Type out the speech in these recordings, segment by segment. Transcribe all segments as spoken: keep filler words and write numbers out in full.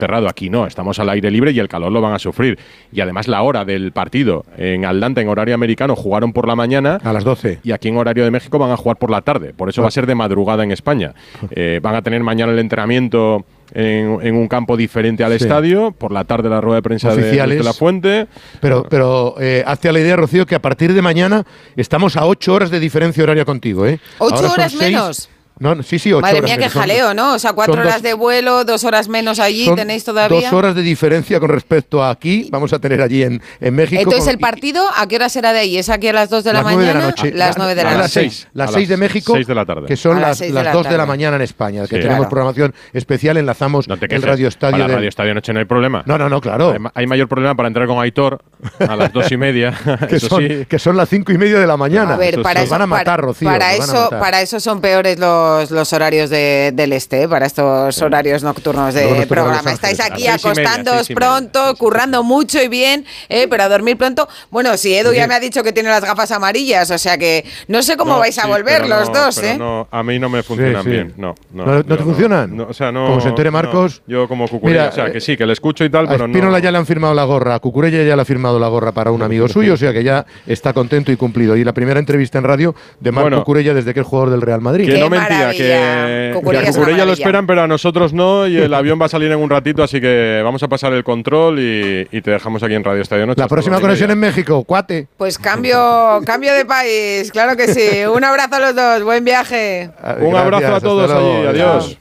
cerrado. Aquí no, estamos al aire libre y el calor lo van a sufrir. Y además la hora del partido en Atlanta, en horario americano, jugaron por la mañana. A las doce. Y aquí en horario de México van a jugar por la tarde. Por eso ah. va a ser de madrugada en España. Eh, van a tener mañana el entrenamiento en, en un campo diferente al sí. estadio. Por la tarde la rueda de prensa de, de La Fuente. Pero, pero eh, hazte a la idea, Rocío, que a partir de mañana estamos a ocho horas de diferencia horaria contigo, ¿eh? ¿Ocho horas menos? No, sí, sí, ocho Madre horas. Madre mía, qué jaleo, son, ¿no? O sea, cuatro horas dos, de vuelo, dos horas menos allí, tenéis todavía. Dos horas de diferencia con respecto a aquí, vamos a tener allí en, en México. Entonces, con, ¿el partido a qué hora será de ahí? ¿Es aquí a las dos de la las mañana? nueve de la noche. Las nueve de la, la, noche. Las seis, las seis de México, seis de la tarde. que son a las, las, las la dos tarde. de la mañana en España, que sí, tenemos claro. programación especial, enlazamos no el Radio Estadio. Para de... Radio Estadio Noche no hay problema. No, no, no, claro. Hay, hay mayor problema para entrar con Aitor a las dos y media. que, eso son, sí. que son las cinco y media de la mañana. A ver, eso para nos eso, van a matar, para, Rocío. Para nos eso, van a matar. para eso son peores los, los horarios de, del este, para estos horarios nocturnos de Luego programa. Estáis aquí seis y media, acostándoos seis y media. pronto, Sí, sí, currando sí. mucho y bien, eh, pero a dormir pronto. Bueno, si Edu Sí. ya me ha dicho que tiene las gafas amarillas, o sea que no sé cómo No, vais a sí, volver pero los no, dos, pero ¿eh? No, a mí no me funcionan Sí, sí. bien. No, no, ¿No, no te yo funcionan? No, o sea, no, como se entere Marcos. No, yo como Cucurella, Mira, o sea, que sí, que le escucho y tal, a pero Espínola no. ya le han firmado la gorra, a Cucurella ya le ha firmado la gorra para un amigo suyo, o sea que ya está contento y cumplido. Y la primera entrevista en radio de Marco Bueno, Cucurella desde que es jugador del Real Madrid. Que Qué no mentira, maravilla. que, Cucurella que a es una Cucurella lo maravilla. esperan, pero a nosotros no, y el avión va a salir en un ratito, así que vamos a pasar el control y, y te dejamos aquí en Radio Estadio Noche. La próxima conexión en México, cuate. Pues cambio, cambio de país, claro que sí. Un abrazo a los dos, buen viaje. Un Gracias, abrazo a todos hasta luego. allí, adiós.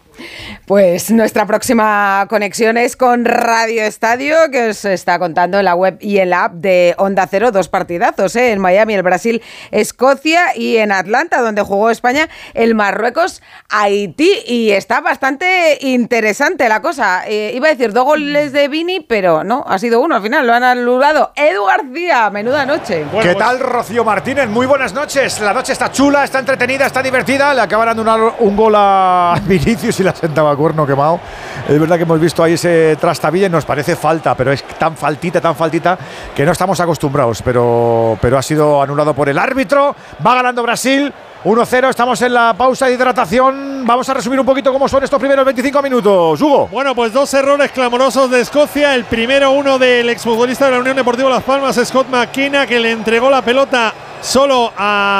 Pues nuestra próxima conexión es con Radio Estadio, que os está contando en la web y en la app de Onda Cero dos partidazos, ¿eh? En Miami, el Brasil, Escocia, y en Atlanta, donde jugó España, el Marruecos, Haití. Y está bastante interesante la cosa. Eh, iba a decir dos goles de Vini, pero no, ha sido uno al final, lo han anulado. Edu García, menuda noche. Bueno, ¿qué tal, Rocío Martínez? Muy buenas noches. La noche está chula, está entretenida, está divertida. Le acaban de anular un gol a Vinicius y la sentaba cuerno quemado. Es verdad que hemos visto ahí ese trastabille, nos parece falta, pero es tan faltita, tan faltita, que no estamos acostumbrados, pero, pero ha sido anulado por el árbitro. Va ganando Brasil, uno cero, estamos en la pausa de hidratación. Vamos a resumir un poquito cómo son estos primeros veinticinco minutos. Hugo. Bueno, pues dos errores clamorosos de Escocia. El primero, uno del exfutbolista de la Unión Deportiva Las Palmas, Scott McKenna, que le entregó la pelota solo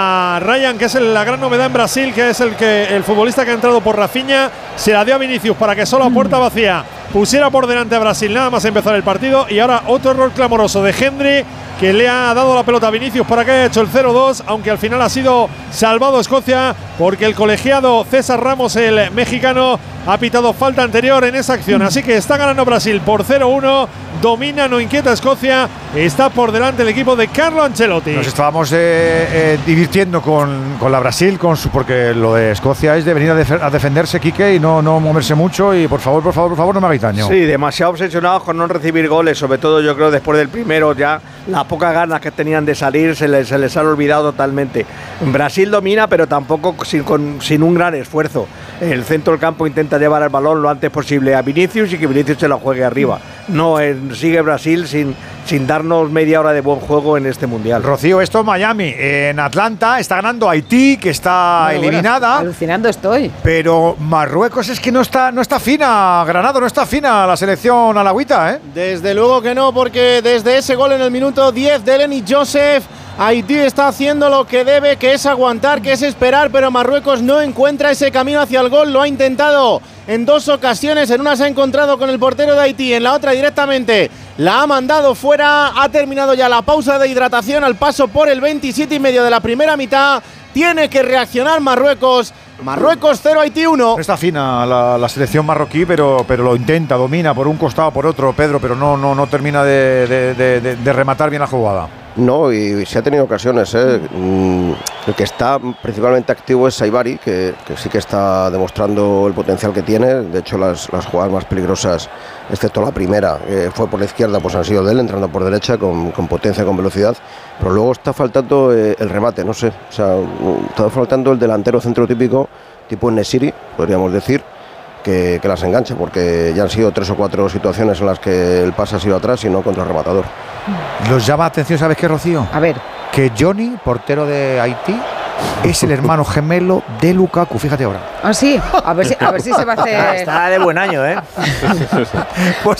a Ryan, que es la gran novedad en Brasil, que es el que el futbolista que ha entrado por Rafinha, se la dio a Vinicius para que solo a puerta vacía pusiera por delante a Brasil nada más empezar el partido. Y ahora otro error clamoroso de Hendry, que le ha dado la pelota a Vinicius para que haya hecho el cero dos, aunque al final ha sido salvado Escocia porque el colegiado César Ramos, el mexicano, ha pitado falta anterior en esa acción. Así que está ganando Brasil por cero uno, domina, no inquieta Escocia, está por delante el equipo de Carlo Ancelotti. Nos estábamos eh, eh, divirtiendo con, con la Brasil, con su, porque lo de Escocia es de venir a, def- a defenderse, Quique, y no, no moverse mucho, y por favor, por favor, por favor, no me hagáis daño. Sí, demasiado obsesionados con no recibir goles, sobre todo yo creo después del primero, ya las pocas ganas que tenían de salir se les, se les han olvidado totalmente. Brasil domina, pero tampoco sin, con, sin un gran esfuerzo. El centro del campo intenta llevar el balón lo antes posible a Vinicius y que Vinicius se lo juegue arriba. No, eh, sigue Brasil sin, sin darnos media hora de buen juego en este Mundial. Rocío, esto es Miami. En Atlanta está ganando Haití, que está Bueno, eliminada. bueno, alucinando estoy. Pero Marruecos es que no está, no está fina, Granado, no está fina la selección alagüita, ¿eh? Desde luego que no, porque desde ese gol en el minuto diez de Lenny Joseph, Haití está haciendo lo que debe, que es aguantar, que es esperar, pero Marruecos no encuentra ese camino hacia el gol. Lo ha intentado en dos ocasiones, en una se ha encontrado con el portero de Haití, en la otra directamente la ha mandado fuera. Ha terminado ya la pausa de hidratación al paso por el veintisiete y medio de la primera mitad. Tiene que reaccionar Marruecos. Marruecos cero, Haití uno. No está fina la, la selección marroquí, pero, pero lo intenta, domina por un costado, por otro, Pedro, pero no, no, no termina de, de, de, de, de rematar bien la jugada. No, y se ha tenido ocasiones, ¿eh? Mm, el que está principalmente activo es Saibari, que, que sí que está demostrando el potencial que tiene. De hecho, las, las jugadas más peligrosas, excepto la primera, que fue por la izquierda, pues han sido de él, entrando por derecha con, con potencia, con velocidad. Pero luego está faltando eh, el remate, no sé. O sea, está faltando el delantero centro típico, tipo Nesiri, podríamos decir, que, que las engancha, porque ya han sido tres o cuatro situaciones en las que el pase ha sido atrás y no contra el rematador. Los llama atención, ¿sabes qué, Rocío? A ver. Que Johnny, portero de Haití, es el hermano gemelo de Lukaku, fíjate ahora. Ah, sí, a ver si, a ver si se va a hacer. Está de buen año, ¿eh? Pues